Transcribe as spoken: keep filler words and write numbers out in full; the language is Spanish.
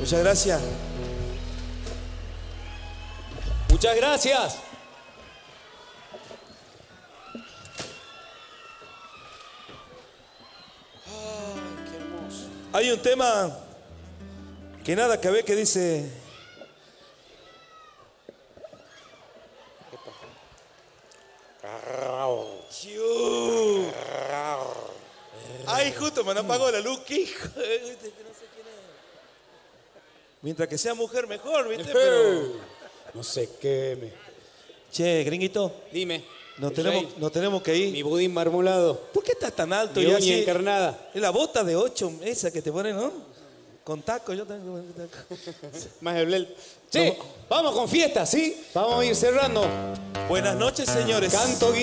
Muchas gracias. Muchas gracias. Ay, qué hermoso. Hay un tema que nada que ver que dice... Chiu. Ay, justo me apagó la luz, qué hijo. No sé quién es. Mientras que sea mujer mejor, ¿viste? Pero... No sé qué me... Che, gringuito. Dime. Nos tenemos, nos tenemos que ir. Mi budín marmolado. ¿Por qué estás tan alto? Mi y uña así? encarnada. Es la bota de ocho, esa que te ponen, ¿no? Con taco, yo tengo. Más el blel. Che, vamos con fiesta, ¿sí? Vamos a ir cerrando. Buenas noches, señores. Canto